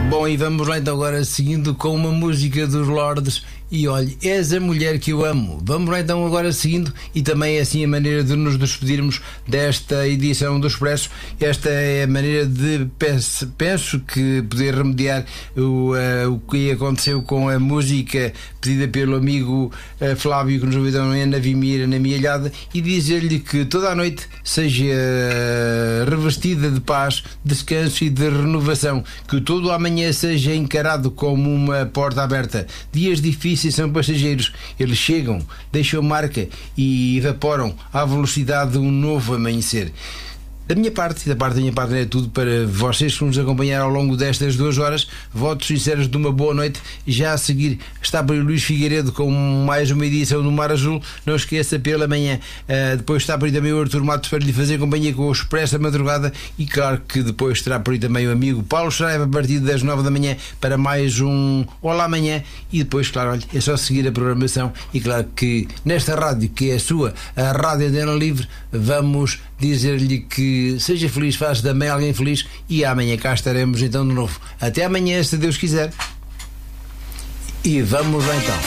Bom, e vamos lá então agora seguindo com uma música dos Lordes. E olhe, és a mulher que eu amo. Vamos lá então agora seguindo. E também é assim a maneira de nos despedirmos desta edição do Expresso. Esta é a maneira de, penso que poder remediar o que aconteceu com a música pedida pelo amigo Flávio, que nos ouviu na Vimira, na Mialhada, e dizer-lhe que toda a noite seja revestida de paz, descanso e de renovação, que todo o amanhã seja encarado como uma porta aberta. Dias difíceis são passageiros, eles chegam, deixam marca e evaporam à velocidade de um novo amanhecer. Da minha parte, e da parte da minha parte, é tudo para vocês que nos acompanharam ao longo destas 2 horas. Votos sinceros de uma boa noite. Já a seguir está por Luís Figueiredo com mais uma edição do Mar Azul. Não esqueça, pela manhã depois está por aí também o Artur Matos para lhe fazer companhia com o Expresso da Madrugada, e claro que depois estará por aí também o amigo Paulo Saraiva a partir das 9 da manhã para mais um Olá Amanhã. E depois, claro, olha, é só seguir a programação. E claro que nesta rádio, que é a sua, a Rádio Antena Livre, vamos dizer-lhe que seja feliz, faz também alguém feliz, e amanhã cá estaremos então de novo. Até amanhã, se Deus quiser. E vamos lá então.